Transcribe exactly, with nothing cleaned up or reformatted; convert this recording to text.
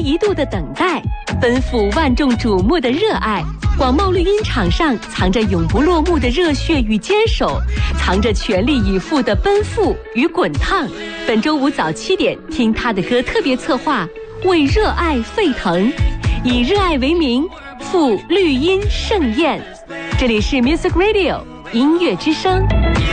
一度的等待，奔赴万众瞩目的热爱。广袤绿茵场上藏着永不落幕的热血与坚守，藏着全力以赴的奔赴与滚烫。本周五早七点，听他的歌特别策划，为热爱沸腾，以热爱为名，赴绿茵盛宴。这里是 Music Radio 音乐之声。